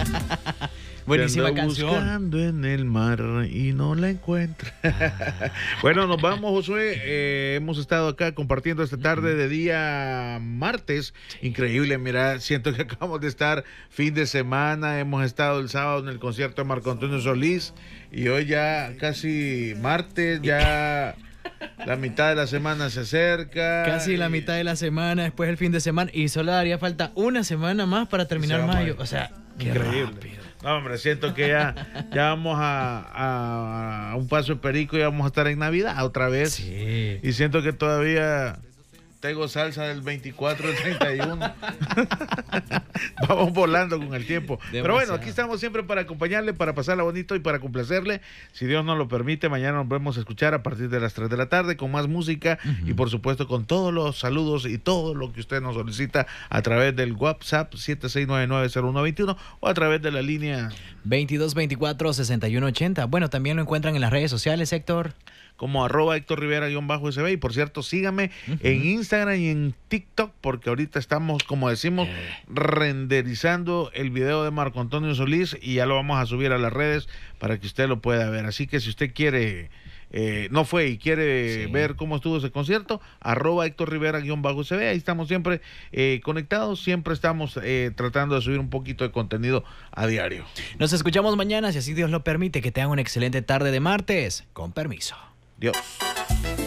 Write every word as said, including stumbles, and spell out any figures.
Buenísima Te ando canción. buscando en el mar y no la encuentro. Bueno, nos vamos, Josué. Eh, hemos estado acá compartiendo esta tarde de día martes. Increíble, mira, siento que acabamos de estar fin de semana. Hemos estado el sábado en el concierto de Marco Antonio Solís y hoy ya casi martes, ya la mitad de la semana se acerca. Casi la mitad de la semana, después el fin de semana, y solo haría falta una semana más para terminar mayo. O sea, qué increíble. rápido. No, hombre, siento que ya, ya vamos a, a, a un paso de perico y vamos a estar en Navidad otra vez. Sí. Y siento que todavía tengo salsa del veinticuatro al treinta y uno. Vamos volando con el tiempo. Demasiado. Pero bueno, aquí estamos siempre para acompañarle, para pasarla bonito y para complacerle. Si Dios nos lo permite, mañana nos vemos a escuchar a partir de las tres de la tarde con más música uh-huh. y por supuesto con todos los saludos y todo lo que usted nos solicita a través del WhatsApp siete seis nueve nueve cero uno dos uno o a través de la línea veintidós veinticuatro sesenta y uno ochenta. Bueno, también lo encuentran en las redes sociales, Héctor, como arroba Héctor Rivera-S B. Y por cierto, sígame uh-huh. en Instagram y en TikTok, porque ahorita estamos, como decimos, eh. renderizando el video de Marco Antonio Solís y ya lo vamos a subir a las redes para que usted lo pueda ver. Así que si usted quiere, eh, no fue y quiere sí. ver cómo estuvo ese concierto, arroba Héctor Rivera-S B. Ahí estamos siempre eh, conectados, siempre estamos eh, tratando de subir un poquito de contenido a diario. Nos escuchamos mañana, si así Dios lo permite. Que tengan una excelente tarde de martes. Con permiso. Dios.